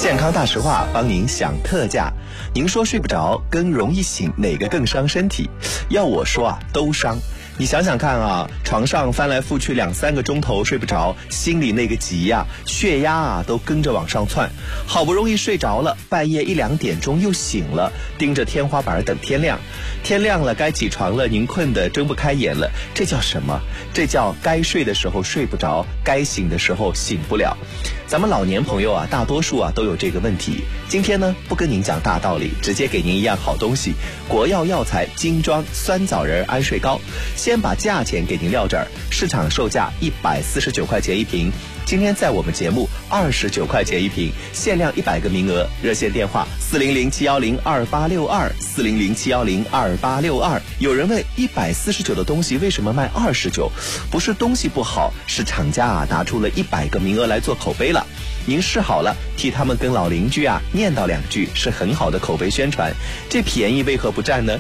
健康大实话帮您享特价。您说睡不着跟容易醒哪个更伤身体？要我说啊，都伤。你想想看啊，床上翻来覆去2-3个钟头睡不着，心里那个急呀，血压啊都跟着往上窜。好不容易睡着了，半夜1-2点钟又醒了，盯着天花板等天亮。天亮了该起床了，您困得睁不开眼了，这叫什么？这叫该睡的时候睡不着，该醒的时候醒不了。咱们老年朋友啊，大多数啊都有这个问题。今天呢，不跟您讲大道理，直接给您一样好东西——国药药材精装酸枣仁安睡膏。先把价钱给您撂这儿，市场售价149块钱一瓶，今天在我们节目29块钱一瓶，限量100个名额。热线电话400-710-2862，400-710-2862。有人问149的东西为什么卖29？不是东西不好，是厂家啊拿出了100个名额来做口碑了。您试好了，替他们跟老邻居啊念叨2句，是很好的口碑宣传。这便宜为何不占呢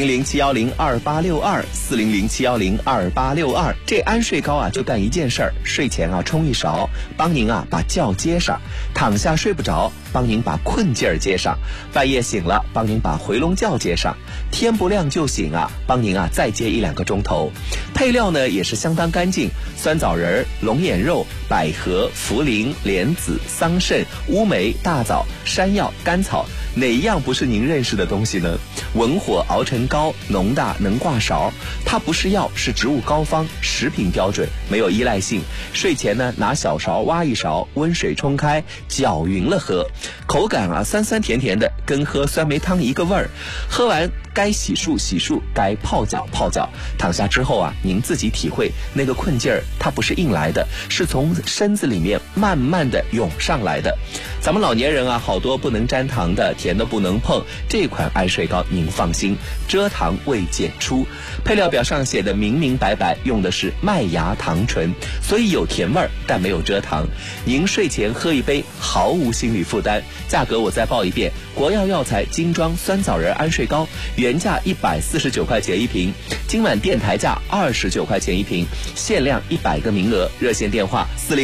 ？400-710-2862，400-710-2862。这安睡膏啊就干一件事儿，睡前啊冲一勺，帮您啊把觉接上，躺下睡不着，帮您把困劲儿接上，半夜醒了帮您把回笼觉接上，天不亮就醒啊，帮您啊再接1-2个钟头。配料呢也是相当干净，酸枣仁、龙眼肉、百合、茯苓、莲子、桑葚、乌梅、大枣、山药、甘草，哪一样不是您认识的东西呢？文火熬成膏，浓大能挂勺。它不是药，是植物膏方，食品标准，没有依赖性。睡前呢拿小勺挖一勺，温水冲开，搅匀了喝。口感啊酸酸甜甜的，跟喝酸梅汤一个味儿。喝完该洗漱洗漱，该泡脚泡脚。躺下之后啊，您自己体会那个困劲儿，它不是硬来的，是从身子里面慢慢的涌上来的。咱们老年人啊，好多不能沾糖的，甜的不能碰。这款安睡膏您放心，蔗糖未检出。配料表上写的明明白白，用的是麦芽糖醇，所以有甜味儿，但没有蔗糖。您睡前喝一杯，毫无心理负担。价格我再报一遍：国药药材精装酸枣仁安睡膏，原价149块钱一瓶，今晚电台价29块钱一瓶，限量100个名额。热线电话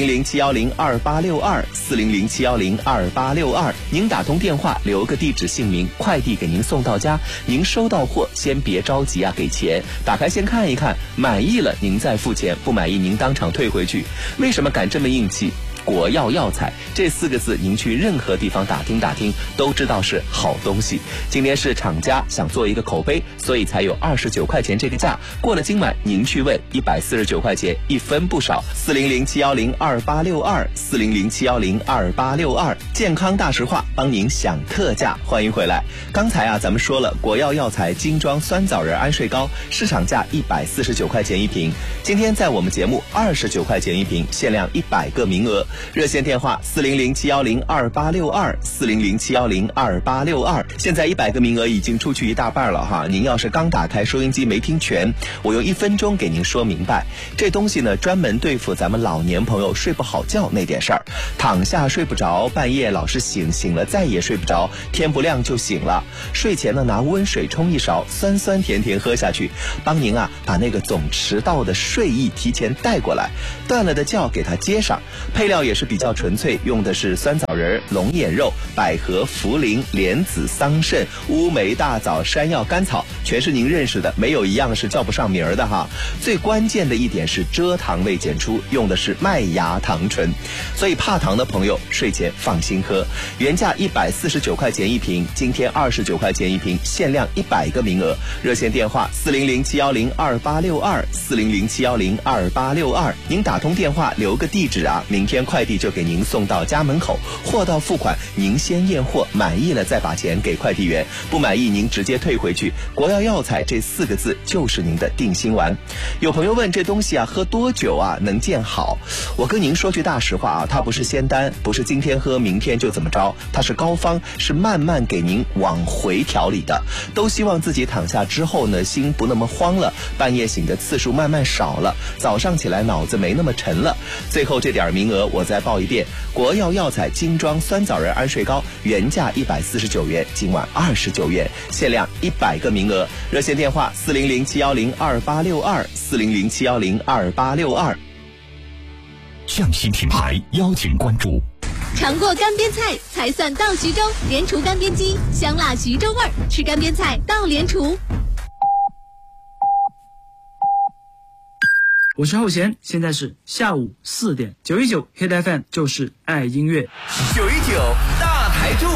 400-710-2862，400-710-2862。您打通电话，留个地址姓名，快递给您送到家。您收到货先别着急啊，给钱，打开先看一看，满意了您再付钱，不满意您当场退回去。为什么敢这么硬气？国药药材这4个字，您去任何地方打听打听，都知道是好东西。今天是厂家想做一个口碑，所以才有29块钱这个价。过了今晚，您去问149块钱，一分不少。400-710-2862，400-710-2862。健康大实话帮您享特价，欢迎回来。刚才啊，咱们说了国药药材精装酸枣仁安睡膏，市场价149块钱一瓶，今天在我们节目29块钱一瓶，限量100个名额。热线电话400-710-2862，400-710-2862。现在100个名额已经出去一大半了哈，您要是刚打开收音机没听全，我用1分钟给您说明白。这东西呢，专门对付咱们老年朋友睡不好觉那点事儿，躺下睡不着，半夜老是醒，醒了再也睡不着，天不亮就醒了。睡前呢，拿温水冲一勺，酸酸甜甜喝下去，帮您啊把那个总迟到的睡意提前带过来，断了的觉给它接上。配料也是比较纯粹，用的是酸枣仁、龙眼肉、百合、茯苓、莲子、桑葚、乌梅、大枣、山药、甘草，全是您认识的，没有一样是叫不上名儿的哈。最关键的一点是蔗糖未检出，用的是麦芽糖醇，所以怕糖的朋友睡前放心喝。原价149块钱一瓶，今天29块钱一瓶，限量100个名额。热线电话400-710-2862，400-710-2862。您打通电话留个地址啊，明天快递就给您送到家门口，货到付款，您先验货，满意了再把钱给快递员，不满意您直接退回去。国药药材这4个字就是您的定心丸。有朋友问这东西啊喝多久啊能见好？我跟您说句大实话啊，它不是仙丹，不是今天喝明天就怎么着，它是膏方，是慢慢给您往回调理的。都希望自己躺下之后呢，心不那么慌了，半夜醒的次数慢慢少了，早上起来脑子没那么沉了。最后这点名额我再报一遍：国药药材精装酸枣仁安睡膏，原价149元，今晚29元，限量100个名额。热线电话400-710-2862，400-710-2862。 匠心品牌邀请关注尝过干煸菜才算到徐州，莲厨干煸鸡，香辣徐州味儿，吃干煸菜到莲厨。 我是浩贤，现在是下午4点，919 Hit FM 就是爱音乐。 919大台柱，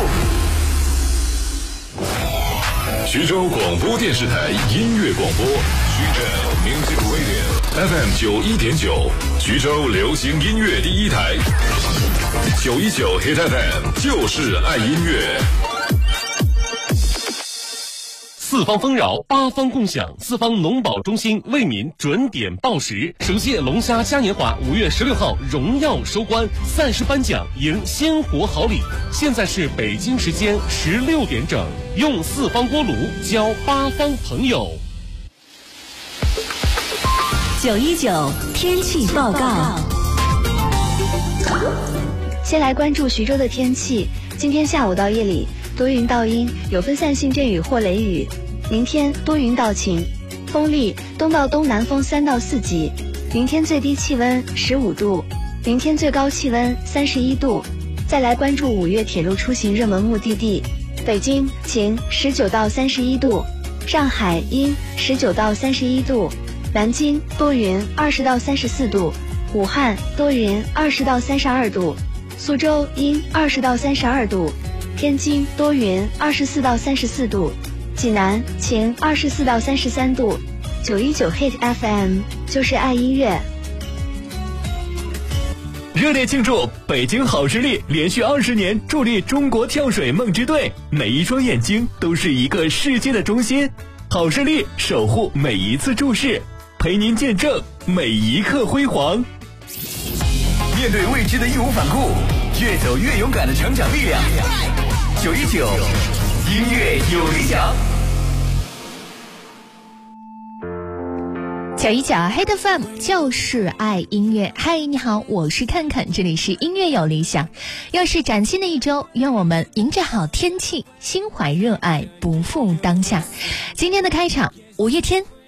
徐州广播电视台音乐广播，徐州 Music Radio FM 91.9，徐州流行音乐第一台。919 Hit FM 就是爱音乐。 四方丰饶，八方共享。四方农保中心为民准点报时，首届龙虾嘉年华5月16号荣耀收官，赛事颁奖迎鲜活好礼。现在是北京时间16点整，用四方锅炉交八方朋友。 919天气报告。 先来关注徐州的天气，今天下午到夜里多云到阴，有分散性阵雨或雷雨。明天多云到晴，风力东到东南风3到4级。明天最低气温15度，明天最高气温31度。再来关注5月铁路出行热门目的地：北京晴19到31度，上海阴19到31度，南京多云20到34度，武汉多云20到32度，苏州阴20到32度，天津多云24到34度，济南晴24到33度。919 Hit FM 就是爱音乐。 热烈庆祝北京好视力连续20年助力中国跳水梦之队，每一双眼睛都是一个世界的中心，好视力守护每一次注视，陪您见证每一刻辉煌。面对未知的义无反顾，越走越勇敢的成长力量。919音乐有理想。 919 Hit FM 就是爱音乐。嗨，你好，我是看看，这里是音乐有理想。又是崭新的一周，愿我们迎着好天气，心怀热爱，不负当下。今天的开场，5月天